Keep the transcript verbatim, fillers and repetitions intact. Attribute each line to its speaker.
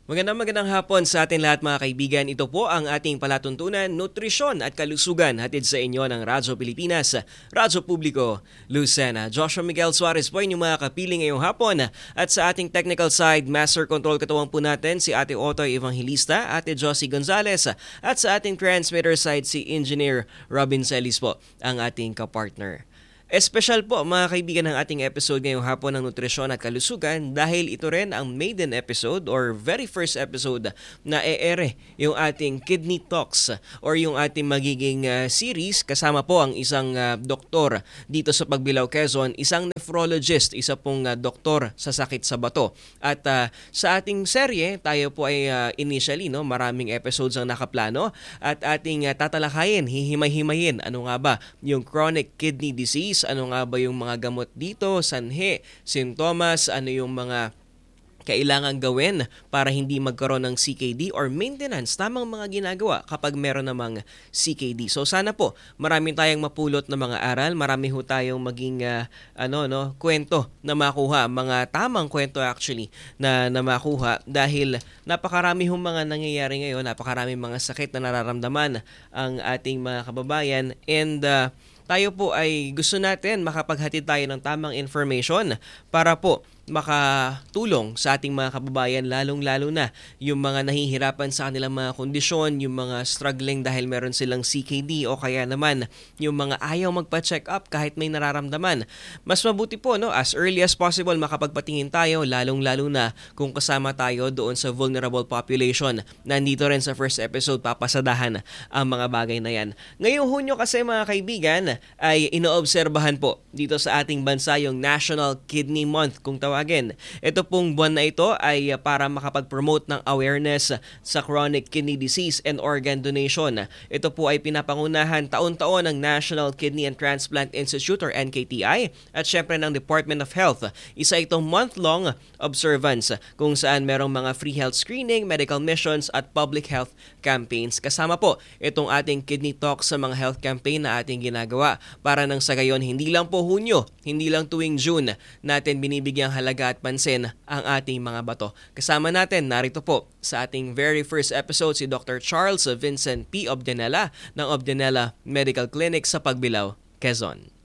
Speaker 1: Magandang magandang hapon sa atin lahat mga kaibigan. Ito po ang ating palatuntunan, nutrisyon at kalusugan hatid sa inyo ng Radyo Pilipinas, Radyo Publiko, Lucena. Joshua Miguel Suarez po inyong mga kapiling ngayong hapon. At sa ating technical side, Master Control katuwang po natin si Ate Otoy Evangelista, Ate Josie Gonzalez. At sa ating transmitter side si Engineer Robin Celis po, ang ating kapartner. Espesyal po mga kaibigan ng ating episode ngayong hapon ng nutrisyon at kalusugan dahil ito rin ang maiden episode or very first episode na e-ere yung ating Kidney Talks or yung ating magiging uh, series kasama po ang isang uh, doktor dito sa Pagbilao, Quezon, isang nephrologist, isa pong uh, doktor sa sakit sa bato. At uh, sa ating serye, tayo po ay uh, initially no, maraming episodes ang nakaplano at ating uh, tatalakayin, hihimay-himayin ano nga ba yung chronic kidney disease. Ano nga ba yung mga gamot dito, sanhi, sintomas, ano yung mga kailangan gawin para hindi magkaroon ng C K D or maintenance, tamang mga ginagawa kapag meron namang C K D. So sana po marami tayong mapulot na mga aral, marami ho tayong maging uh, ano no, kwento na makuha, mga tamang kwento actually na, na makuha dahil napakarami hong mga nangyayari ngayon, napakarami mga sakit na nararamdaman ang ating mga kababayan and uh, tayo po ay gusto natin makapaghatid tayo ng tamang information para po makatulong sa ating mga kababayan lalong-lalo na yung mga nahihirapan sa kanilang mga kondisyon, yung mga struggling dahil meron silang C K D o kaya naman yung mga ayaw magpa-check up kahit may nararamdaman. Mas mabuti po no, as early as possible makapagpatingin tayo lalong-lalo na kung kasama tayo doon sa vulnerable population. Nandito rin sa first episode papasadahan ang mga bagay na yan. Ngayong Hunyo kasi mga kaibigan ay inoobserbahan po dito sa ating bansa yung National Kidney Month kung tawag. Again, ito pong buwan na ito ay para makapag-promote ng awareness sa chronic kidney disease and organ donation. Ito po ay pinapangunahan taon-taon ng National Kidney and Transplant Institute or N K T I at syempre ng Department of Health. Isa itong month-long observance kung saan merong mga free health screening, medical missions at public health campaigns. Kasama po itong ating Kidney Talk sa mga health campaign na ating ginagawa para nang sa gayon hindi lang po Hunyo, hindi lang tuwing June natin binibigyang halaga at pansin ang ating mga bato. Kasama natin narito po sa ating very first episode si Doctor Charles Vincent P. Obdenela ng Obdenela Medical Clinic sa Pagbilao, Quezon.